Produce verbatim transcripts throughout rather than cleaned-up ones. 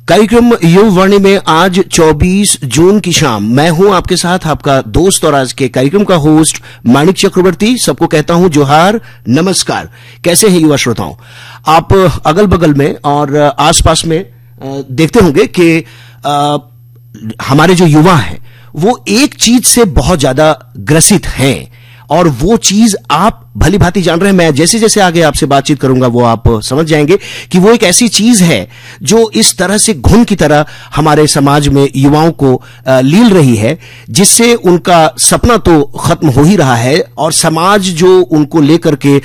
कार्यक्रम युववाणी में आज चौबीस जून की शाम मैं हूं आपके साथ आपका दोस्त और आज के कार्यक्रम का होस्ट माणिक चक्रवर्ती। सबको कहता हूं जोहार, नमस्कार। कैसे हैं युवा श्रोताओं? आप अगल बगल में और आसपास में देखते होंगे कि हमारे जो युवा हैं वो एक चीज से बहुत ज्यादा ग्रसित हैं और वो चीज आप भली भांति जान रहे हैं। मैं जैसे जैसे आगे आपसे बातचीत करूंगा वो आप समझ जाएंगे कि वो एक ऐसी चीज है जो इस तरह से घुन की तरह हमारे समाज में युवाओं को लील रही है, जिससे उनका सपना तो खत्म हो ही रहा है और समाज जो उनको लेकर के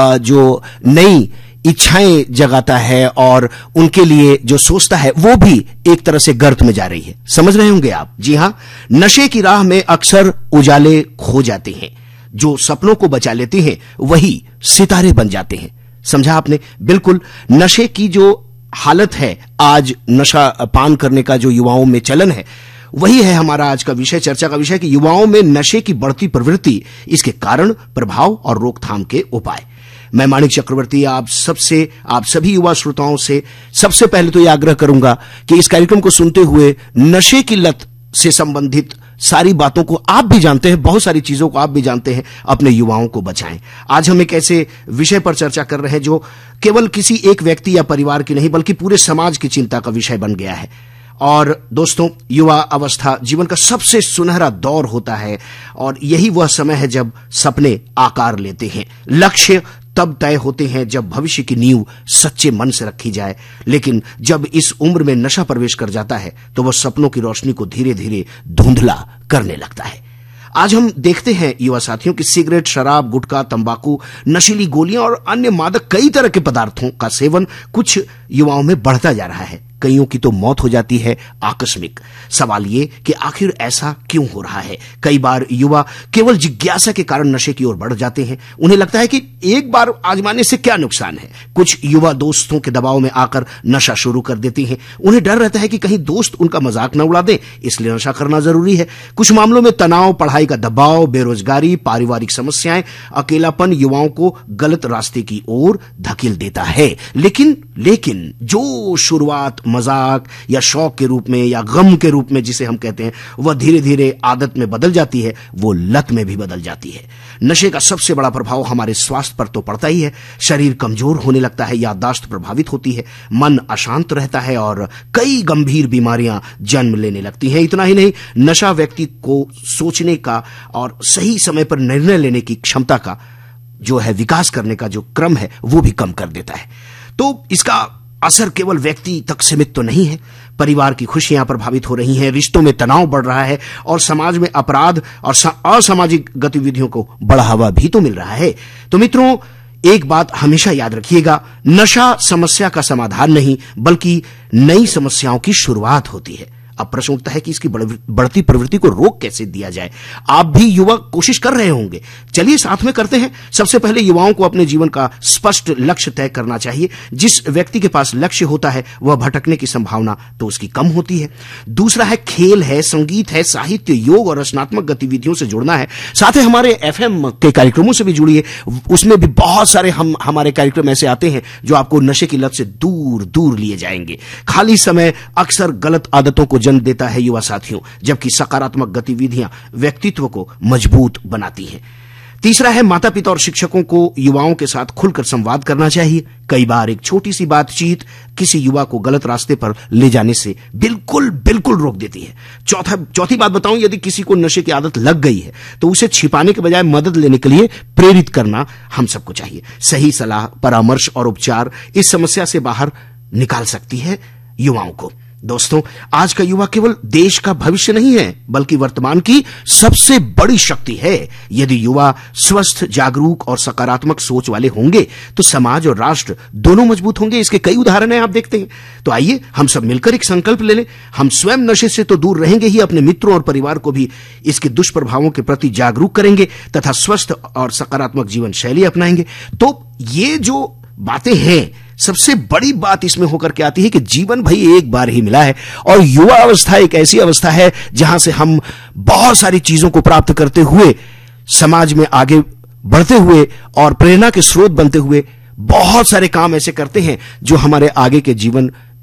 जो नई इच्छाएं जगाता है और उनके लिए जो सोचता है वो भी एक तरह से गर्त में जा रही है। समझ रहे होंगे आप? जी हां, नशे की राह में अक्सर उजाले खो जाते हैं। जो सपनों को बचा लेते हैं वही सितारे बन जाते हैं। समझा आपने? बिल्कुल। नशे की जो हालत है, आज नशा पान करने का जो युवाओं में चलन है, वही है हमारा आज का विषय, चर्चा का विषय कि युवाओं में नशे की बढ़ती प्रवृत्ति, इसके कारण, प्रभाव और रोकथाम के उपाय। मैं माणिक चक्रवर्ती आप सबसे, आप सभी युवा श्रोताओं से सबसे पहले तो यह आग्रह करूंगा कि इस कार्यक्रम को सुनते हुए नशे की लत से संबंधित सारी बातों को आप भी जानते हैं, बहुत सारी चीजों को आप भी जानते हैं, अपने युवाओं को बचाएं। आज हम एक ऐसे विषय पर चर्चा कर रहे हैं जो केवल किसी एक व्यक्ति या परिवार की नहीं बल्कि पूरे समाज की चिंता का विषय बन गया है। और दोस्तों, युवा अवस्था जीवन का सबसे सुनहरा दौर होता है और यही वह समय है जब सपने आकार लेते हैं। लक्ष्य तब तय होते हैं जब भविष्य की नींव सच्चे मन से रखी जाए, लेकिन जब इस उम्र में नशा प्रवेश कर जाता है तो वह सपनों की रोशनी को धीरे धीरे धुंधला करने लगता है। आज हम देखते हैं युवा साथियों कि सिगरेट, शराब, गुटखा, तंबाकू, नशीली गोलियां और अन्य मादक कई तरह के पदार्थों का सेवन कुछ युवाओं में बढ़ता जा रहा है। कईयों की तो मौत हो जाती है आकस्मिक। सवाल ये कि आखिर ऐसा क्यों हो रहा है? कई बार युवा केवल जिज्ञासा के कारण नशे की ओर बढ़ जाते हैं। उन्हें लगता है कि एक बार आजमाने से क्या नुकसान है। कुछ युवा दोस्तों के दबाव में आकर नशा शुरू कर देते हैं। उन्हें डर रहता है कि कहीं दोस्त उनका मजाक न उड़ा दे, इसलिए नशा करना जरूरी है। कुछ मामलों में तनाव, पढ़ाई का दबाव, बेरोजगारी, पारिवारिक समस्याएं, अकेलापन युवाओं को गलत रास्ते की ओर धकेल देता है। लेकिन लेकिन जो शुरुआत मजाक या शौक के रूप में या गम के रूप में जिसे हम कहते हैं, वह धीरे धीरे आदत में बदल जाती है, वो लत में भी बदल जाती है। नशे का सबसे बड़ा प्रभाव हमारे स्वास्थ्य पर तो पड़ता ही है। शरीर कमजोर होने लगता है, याददाश्त प्रभावित होती है, मन अशांत रहता है और कई गंभीर बीमारियां जन्म लेने लगती हैं। इतना ही नहीं, नशा व्यक्ति को सोचने का और सही समय पर निर्णय लेने की क्षमता का जो है विकास करने का जो क्रम है वो भी कम कर देता है। तो इसका असर केवल व्यक्ति तक सीमित तो नहीं है, परिवार की खुशियां प्रभावित हो रही हैं, रिश्तों में तनाव बढ़ रहा है और समाज में अपराध और असामाजिक गतिविधियों को बढ़ावा भी तो मिल रहा है। तो मित्रों, एक बात हमेशा याद रखिएगा, नशा समस्या का समाधान नहीं बल्कि नई समस्याओं की शुरुआत होती है। अब प्रश्न उठता है कि इसकी बढ़ती प्रवृत्ति को रोक कैसे दिया जाए। आप भी युवा कोशिश कर रहे होंगे, चलिए साथ में करते हैं। सबसे पहले युवाओं को अपने जीवन का स्पष्ट लक्ष्य तय करना चाहिए। जिस व्यक्ति के पास लक्ष्य होता है वह भटकने की संभावना तो उसकी कम होती है। दूसरा है खेल है, संगीत है, साहित्य, योग और रचनात्मक गतिविधियों से जुड़ना है। साथ ही हमारे एफएम के कार्यक्रमों से भी जुड़िए, उसमें भी बहुत सारे हम हमारे कार्यक्रम ऐसे आते हैं जो आपको नशे की लत से दूर दूर लिए जाएंगे। खाली समय अक्सर गलत आदतों को जन्म देता है युवा साथियों, जबकि सकारात्मक गतिविधियां व्यक्तित्व को मजबूत बनाती हैं। तीसरा है, माता पिता और शिक्षकों को युवाओं के साथ खुलकर संवाद करना चाहिए। कई बार एक छोटी सी बातचीत किसी युवा को गलत रास्ते पर ले जाने से बिल्कुल बिल्कुल रोक देती है। चौथा चौथी बात बताऊं, यदि किसी को नशे की आदत लग गई है तो उसे छिपाने के बजाय मदद लेने के लिए प्रेरित करना हम सबको चाहिए। सही सलाह, परामर्श और उपचार इस समस्या से बाहर निकाल सकती है युवाओं को। दोस्तों, आज का युवा केवल देश का भविष्य नहीं है बल्कि वर्तमान की सबसे बड़ी शक्ति है। यदि युवा स्वस्थ, जागरूक और सकारात्मक सोच वाले होंगे तो समाज और राष्ट्र दोनों मजबूत होंगे। इसके कई उदाहरण हैं, आप देखते हैं। तो आइए हम सब मिलकर एक संकल्प ले लें। हम स्वयं नशे से तो दूर रहेंगे ही, अपने मित्रों और परिवार को भी इसके दुष्प्रभावों के प्रति जागरूक करेंगे तथा स्वस्थ और सकारात्मक जीवन शैली अपनाएंगे। तो ये जो बातें हैं, सबसे बड़ी बात इसमें होकर के आती है कि जीवन भाई एक बार ही मिला है और युवा अवस्था एक ऐसी अवस्था है जहां से हम बहुत सारी चीजों को प्राप्त करते हुए, समाज में आगे बढ़ते हुए और प्रेरणा के स्रोत बनते हुए बहुत सारे काम ऐसे करते हैं जो हमारे आगे के जीवन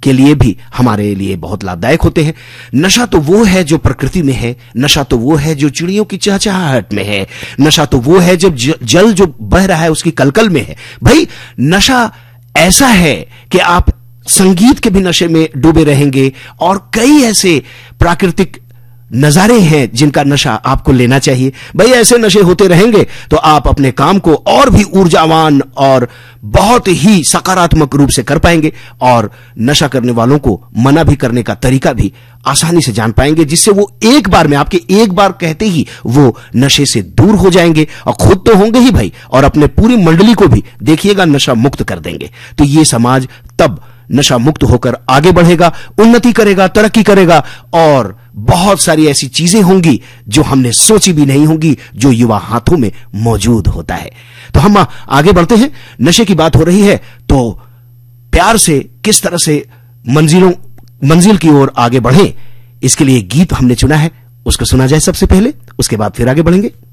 के लिए भी हमारे लिए बहुत लाभदायक होते हैं। नशा तो वो है जो प्रकृति में है, नशा तो वो है जो चिड़ियों की चहचहाहट में है, नशा तो वो है जब जल जो बह रहा है उसकी कलकल में है। भाई नशा ऐसा है कि आप संगीत के भी नशे में डूबे रहेंगे और कई ऐसे प्राकृतिक नजारे हैं जिनका नशा आपको लेना चाहिए। भाई ऐसे नशे होते रहेंगे तो आप अपने काम को और भी ऊर्जावान और बहुत ही सकारात्मक रूप से कर पाएंगे और नशा करने वालों को मना भी करने का तरीका भी आसानी से जान पाएंगे, जिससे वो एक बार में, आपके एक बार कहते ही वो नशे से दूर हो जाएंगे और खुद तो होंगे ही भाई, और अपने पूरी मंडली को भी देखिएगा नशा मुक्त कर देंगे। तो ये समाज तब नशा मुक्त होकर आगे बढ़ेगा, उन्नति करेगा, तरक्की करेगा और बहुत सारी ऐसी चीजें होंगी जो हमने सोची भी नहीं होंगी, जो युवा हाथों में मौजूद होता है। तो हम आगे बढ़ते हैं। नशे की बात हो रही है तो प्यार से किस तरह से मंजिलों मंजिल की ओर आगे बढ़ें, इसके लिए गीत हमने चुना है, उसको सुना जाए सबसे पहले, उसके बाद फिर आगे बढ़ेंगे।